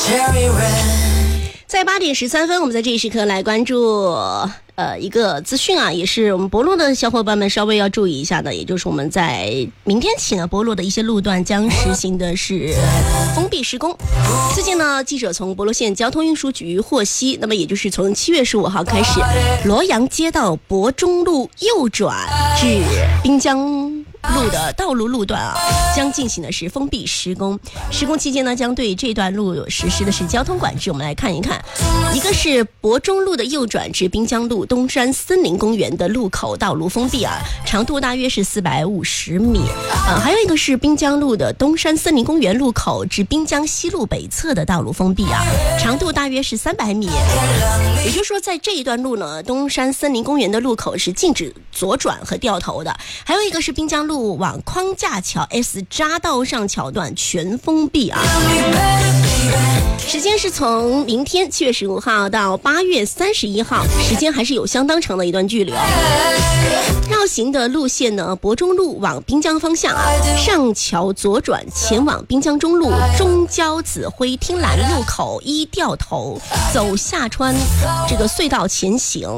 在8点13分，我们在这一时刻来关注一个资讯啊，也是我们博洛的小伙伴们稍微要注意一下的，也就是我们在明天起呢，博洛的一些路段将实行的是封闭施工。最近呢，记者从博洛县交通运输局获悉，那么也就是从7月15号开始，罗阳街道博中路右转至滨江路的道路路段啊，将进行的是封闭施工。施工期间呢，将对这段路实施的是交通管制。我们来看一看，一个是博中路的右转至滨江路东山森林公园的路口道路封闭啊，长度大约是450米。还有一个是滨江路的东山森林公园路口至滨江西路北侧的道路封闭啊，长度大约是300米。也就是说，在这一段路呢，东山森林公园的路口是禁止左转和掉头的。还有一个是滨江路往框架桥 S 匝道上桥段全封闭啊。时间是从明天7月15号到8月31号，时间还是有相当长的一段距离哦。绕行的路线呢，博中路往滨江方向啊，上桥左转前往滨江中路中交子辉汀兰路口一掉头，走下穿这个隧道前行。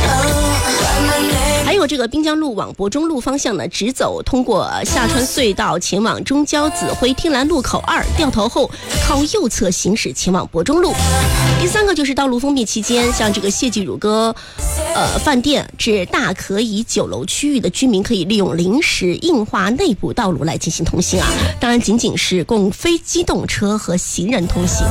还有这个滨江路往博中路方向呢，直走通过下川隧道前往中交子辉汀兰路口2，掉头后靠右侧行驶前往博中路。第3个就是道路封闭期间，像这个谢记乳鸽饭店至大可以酒楼区域的居民可以利用临时硬化内部道路来进行通行啊，当然仅仅是供非机动车和行人通行。